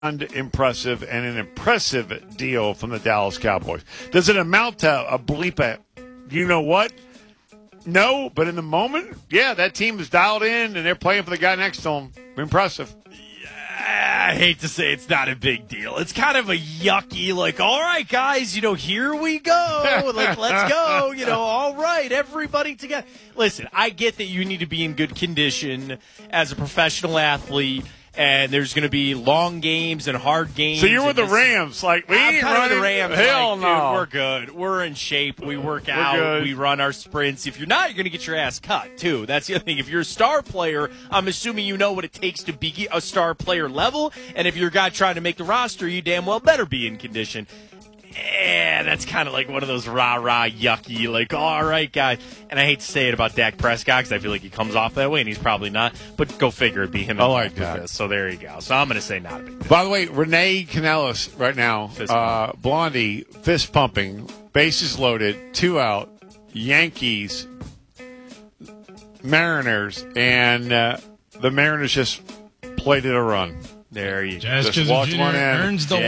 impressive and an impressive deal from the Dallas Cowboys. Does it amount to a bleep at you know what? No, but in the moment, yeah, that team is dialed in and they're playing for the guy next to them. Impressive. I hate to say it's not a big deal. It's kind of a yucky, like, all right, guys, here we go. Like, let's go. All right, everybody together. Listen, I get that you need to be in good condition as a professional athlete, and there's going to be long games and hard games. So you're with the Rams. Like, we ain't running the Rams. Hell like, no. Dude, we're good. We're in shape. We work out. Good. We run our sprints. If you're not, you're going to get your ass cut, too. That's the other thing. If you're a star player, I'm assuming you know what it takes to be a star player level. And if you're a guy trying to make the roster, you damn well better be in condition. That's kind of like one of those rah-rah, yucky, like, all right, guys. And I hate to say it about Dak Prescott because I feel like he comes off that way, and he's probably not. But go figure, it'd be him. I like that. So there you go. So I'm going to say not a big deal. By the way, Renee Canellis right now, Blondie, fist pumping, bases loaded, 2 out, Yankees, Mariners, and the Mariners just played it a run. There you go. Just walked one in. Earns the walk.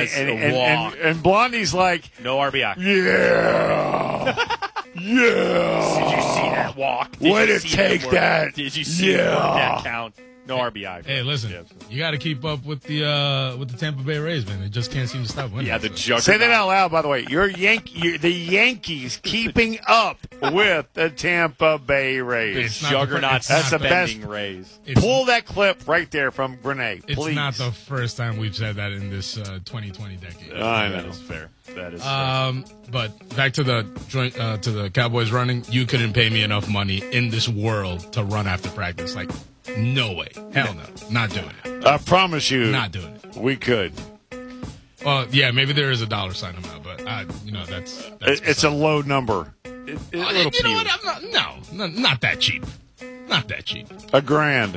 And Blondie's like, no RBI. Yeah. Yeah. Did you see that walk? Way to take that. Did you see that count? No RBI. Hey, listen, you got to keep up with the Tampa Bay Rays, man. They just can't seem to stop winning. Yeah, the juggernaut. Say that out loud, by the way. You're the Yankees keeping up with the Tampa Bay Rays. The juggernaut. That's the best. Rays. Pull that clip right there from Renee, please. It's not the first time we've said that in this 2020 decade. I know. That is fair. That is fair. But back to the Cowboys running. You couldn't pay me enough money in this world to run after practice. Like, no way. Hell no. Not doing it. I promise you. Not doing it. We could. Well, yeah, maybe there is a dollar sign amount, but that's it's a low number. You know what? Not that cheap. Not that cheap. $1,000.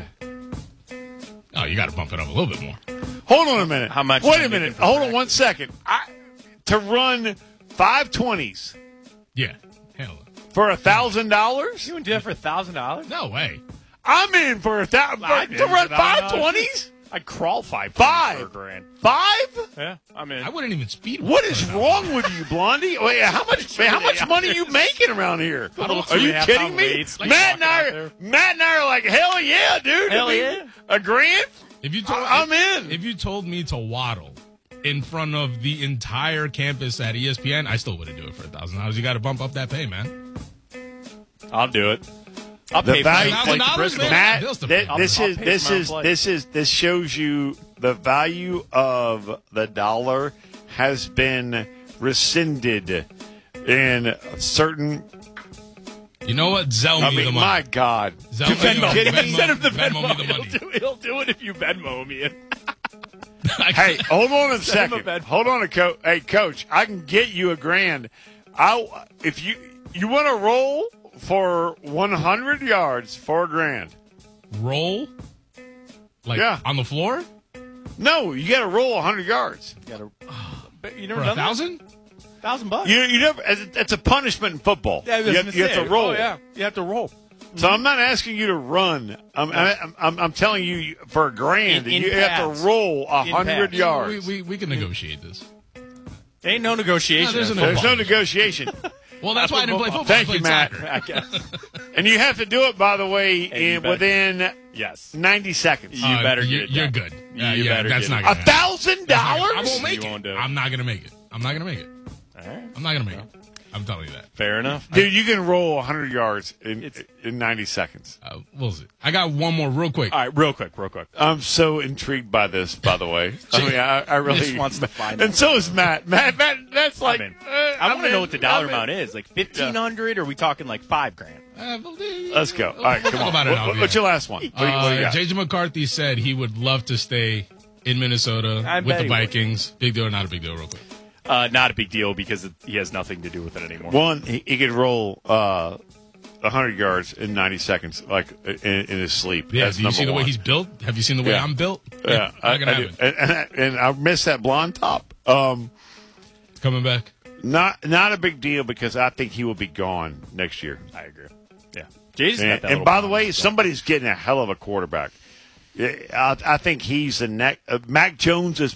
Oh, you got to bump it up a little bit more. Hold on a minute. How much? Wait a minute. Hold on 1 second. To run 520s. Yeah. Hell no. For $1,000? You would do that for $1,000? No way. I'm in for $1,000 to run 520s. I'd crawl 5 for $1,000. 5? Yeah, I'm in. I wouldn't even speed. What is wrong with you, Blondie? Wait, how much money are you making around here? Are you kidding me? Matt and I are like, hell yeah, dude. Hell yeah. $1,000? I'm in. If you told me to waddle in front of the entire campus at ESPN, I still wouldn't do it for $1,000. You got to bump up that pay, man. I'll do it. I'll pay for $1,000, Matt, this shows you the value of the dollar has been rescinded in certain. You know what? Zell me the money. My God. Zell me Venmo. Venmo Him the Venmo me the money. He'll do it if you Venmo me. Hey, hold on a second. Hold on, Coach. Hey, Coach, I can get you $1,000. If you want to roll for 100 yards for $1,000. Roll? Like on the floor? No, you got to roll 100 yards. You never done 1,000? $1,000. You never. It's a punishment in football. Yeah, you have to roll. Oh, yeah, you have to roll. So I'm not asking you to run. I'm telling you for $1,000 you have to roll 100 yards. We can negotiate this. Ain't no negotiation. There's no negotiation. Well, that's why I didn't play football. Thank you, Matt. I guess. And you have to do it, by the way, within 90 seconds. You better get it. You're good. That's not going to happen. $1,000? I won't make it. I'm not going to make it. I'm not going to make it. All right. I'm not going to make it. I'm telling you that. Fair enough. Dude, you can roll 100 yards in 90 seconds. We'll see. I got one more real quick. All right, real quick. I'm so intrigued by this, by the way. I really just wants to find and so is Matt. Matt, that's like... I want to know what the dollar amount is. Like $1,500, or are we talking like $5,000? Let's go. All right, come on. What's your last one? What do you got? J.J. McCarthy said he would love to stay in Minnesota with the Vikings. Big deal or not a big deal, real quick? Not a big deal because he has nothing to do with it anymore. One, he could roll 100 yards in 90 seconds, like in his sleep. Yeah, That's do you see the way he's built? Have you seen the way I'm built? Yeah, I do. And I miss that blonde top. It's coming back. Not a big deal because I think he will be gone next year. I agree. Yeah. And by the way, somebody's getting a hell of a quarterback. I think he's the next. Mac Jones is